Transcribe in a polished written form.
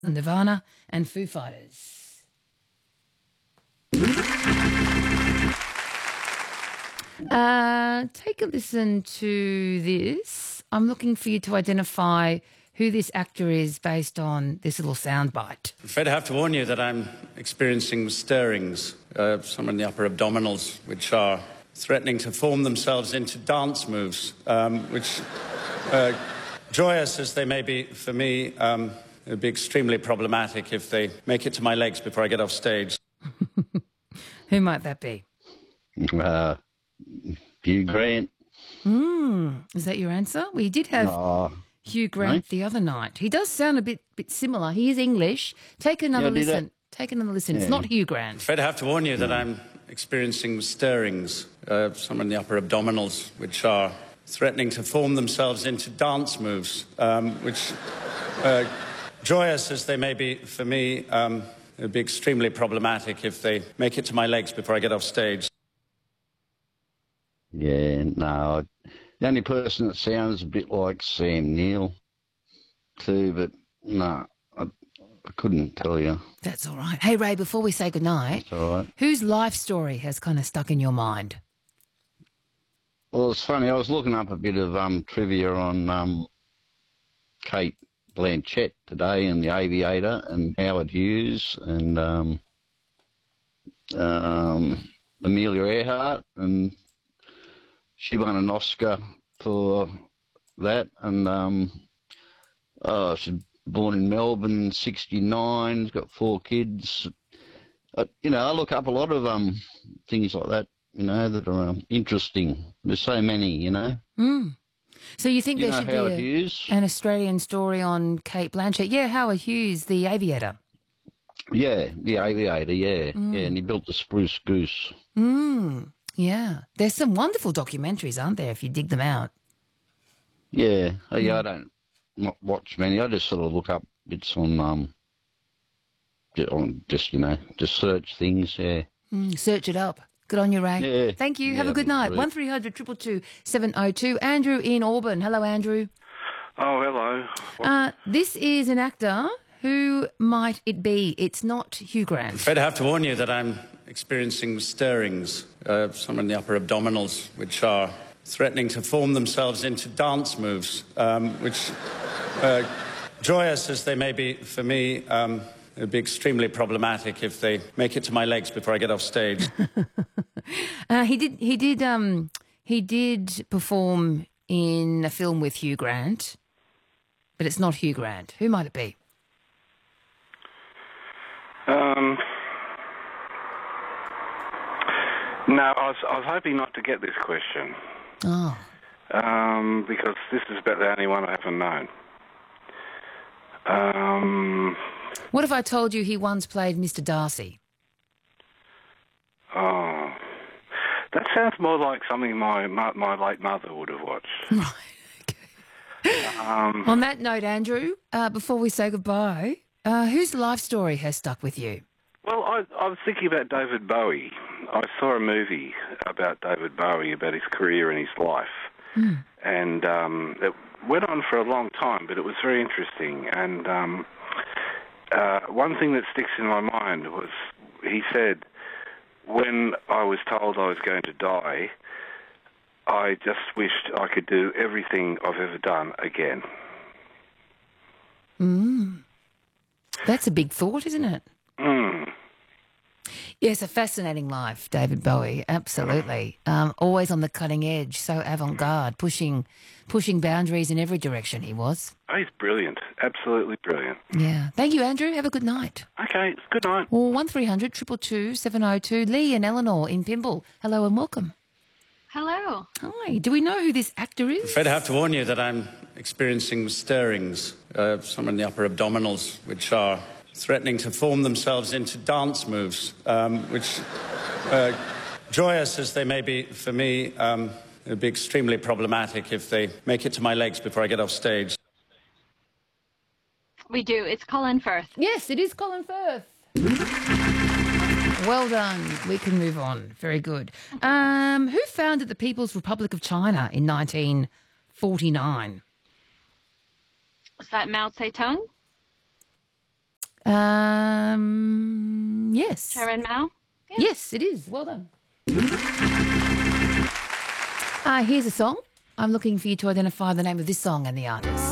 Nirvana and Foo Fighters. Take a listen to this. I'm looking for you to identify who this actor is based on this little soundbite. I'm afraid I have to warn you that I'm experiencing stirrings, somewhere in the upper abdominals, which are threatening to form themselves into dance moves, which, joyous as they may be for me, it would be extremely problematic if they make it to my legs before I get off stage. Who might that be? Hugh Grant. Is that your answer? We did have Hugh Grant the other night. He does sound a bit similar. He is English. Take another listen. Take another listen. Yeah. It's not Hugh Grant. I'm afraid I have to warn you that I'm experiencing stirrings, somewhere in the upper abdominals, which are threatening to form themselves into dance moves, which, joyous as they may be for me, it would be extremely problematic if they make it to my legs before I get off stage. Yeah, no. The only person that sounds a bit like Sam Neill, too, but no, I couldn't tell you. That's all right. Hey, Ray, before we say goodnight, That's all right. Whose life story has kind of stuck in your mind? Well, it's funny. I was looking up a bit of trivia on Kate Blanchett today and The Aviator and Howard Hughes and Amelia Earhart, and she won an Oscar for that. And she's born in Melbourne in '69. She's got 4 kids. I look up a lot of things like that, that are interesting. There's so many, So you think there should Howard be Hughes? An Australian story on Kate Blanchett? Yeah, Howard Hughes, The Aviator. Yeah, The Aviator, yeah. Yeah, and he built the Spruce Goose. Yeah. There's some wonderful documentaries, aren't there, if you dig them out? Yeah. I don't watch many. I just sort of look up bits on just search things, yeah. Search it up. Good on you, Ray. Yeah. Thank you. Have a good night. 1300 222 702. Andrew in Auburn. Hello, Andrew. Oh, hello. This is an actor. Who might it be? It's not Hugh Grant. I'm afraid I have to warn you that I'm experiencing stirrings, somewhere in the upper abdominals, which are threatening to form themselves into dance moves, which, joyous as they may be for me, it would be extremely problematic if they make it to my legs before I get off stage. He did perform in a film with Hugh Grant, but it's not Hugh Grant. Who might it be? No, I was hoping not to get this question. Oh. Because this is about the only one I haven't known. What if I told you he once played Mr. Darcy? Oh, that sounds more like something my late mother would have watched. Right. Okay. On that note, Andrew, before we say goodbye, whose life story has stuck with you? Well, I was thinking about David Bowie. I saw a movie about David Bowie, about his career and his life. And it went on for a long time, but it was very interesting. And one thing that sticks in my mind was he said, when I was told I was going to die, I just wished I could do everything I've ever done again. That's a big thought, isn't it? Yes, a fascinating life, David Bowie, absolutely. Always on the cutting edge, so avant-garde, pushing boundaries in every direction he was. Oh, he's brilliant, absolutely brilliant. Yeah. Thank you, Andrew. Have a good night. Okay, good night. Or 1300 222 702. Lee and Eleanor in Pymble. Hello and welcome. Hello. Hi. Do we know who this actor is? I'm afraid I have to warn you that I'm experiencing stirrings, somewhere in the upper abdominals, which are threatening to form themselves into dance moves, which, joyous as they may be for me, it would be extremely problematic if they make it to my legs before I get off stage. We do. It's Colin Firth. Yes, it is Colin Firth. Well done. We can move on. Very good. Who founded the People's Republic of China in 1949? Was that Mao Zedong? Yes. Sharon Mao? Yeah. Yes, it is. Well done. Here's a song. I'm looking for you to identify the name of this song and the artist.